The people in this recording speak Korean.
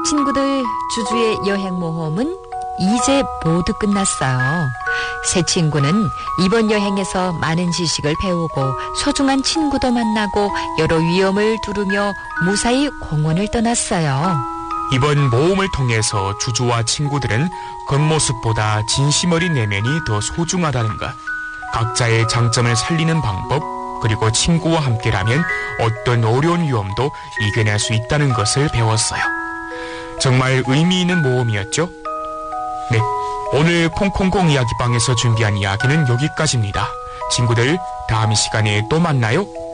친구들, 주주의 여행 모험은 이제 모두 끝났어요. 새 친구는 이번 여행에서 많은 지식을 배우고 소중한 친구도 만나고 여러 위험을 두르며 무사히 공원을 떠났어요. 이번 모험을 통해서 주주와 친구들은 겉모습보다 진심 어린 내면이 더 소중하다는 것, 각자의 장점을 살리는 방법, 그리고 친구와 함께라면 어떤 어려운 위험도 이겨낼 수 있다는 것을 배웠어요. 정말 의미 있는 모험이었죠? 네, 오늘 콩콩콩 이야기방에서 준비한 이야기는 여기까지입니다. 친구들, 다음 시간에 또 만나요.